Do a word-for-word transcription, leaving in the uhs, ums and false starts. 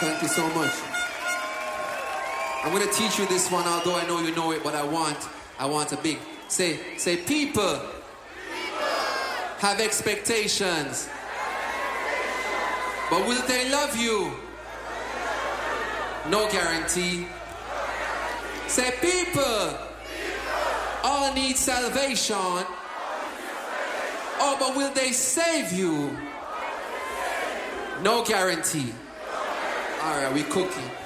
Thank you so much. I'm gonna teach you this one, although I know you know it, but I want, I want a big. Say, say, people, people. Have expectations, but will they love you? No guarantee. Say, people, all need salvation. Oh, but will they save you? No guarantee. All right, we cooking.